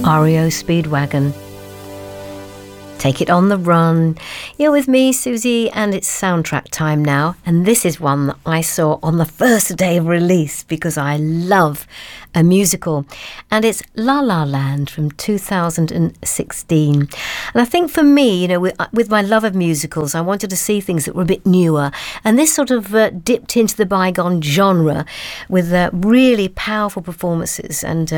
REO Speedwagon. Take It on the Run. You're with me, Susie, and it's soundtrack time now. And this is one that I saw on the first day of release because I love a musical. And it's La La Land from 2016. And I think for me, you know, with my love of musicals, I wanted to see things that were a bit newer. And this sort of dipped into the bygone genre with really powerful performances and